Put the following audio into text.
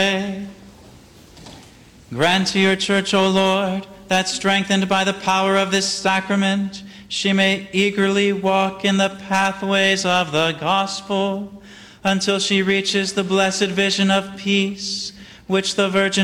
Grant to your church, O Lord, that strengthened by the power of this sacrament, she may eagerly walk in the pathways of the gospel until she reaches the blessed vision of peace, which the Virgin